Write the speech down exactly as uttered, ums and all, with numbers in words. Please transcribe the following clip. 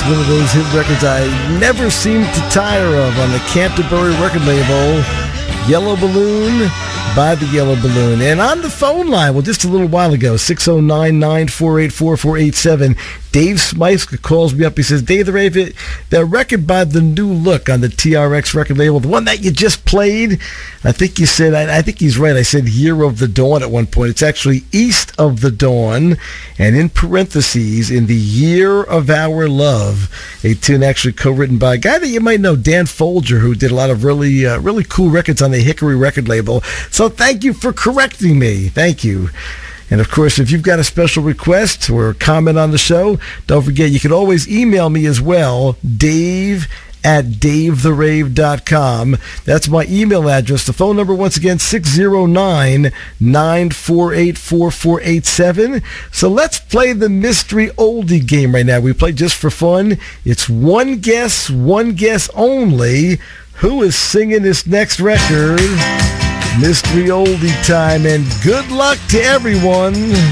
one of those hit records I never seem to tire of on the Canterbury record label, Yellow Balloon by the Yellow Balloon. And on the phone line, well, just a little while ago, six oh nine, nine four eight, four four eight seven, Dave Smyska calls me up. He says, Dave the Rave, that record by The New Look on the T R X record label, the one that you just played, I think you said, I, I think he's right, I said Year of the Dawn at one point. It's actually East of the Dawn, and in parentheses, in the Year of Our Love, a tune actually co-written by a guy that you might know, Dan Folger, who did a lot of really, uh, really cool records on the Hickory record label. So thank you for correcting me. Thank you. And, of course, if you've got a special request or comment on the show, don't forget you can always email me as well, Dave at dave the rave dot com. That's my email address. The phone number, once again, six oh nine, nine four eight, four four eight seven. So let's play the mystery oldie game right now. We play just for fun. It's one guess, one guess only. Who is singing this next record? Mystery oldie time, and good luck to everyone.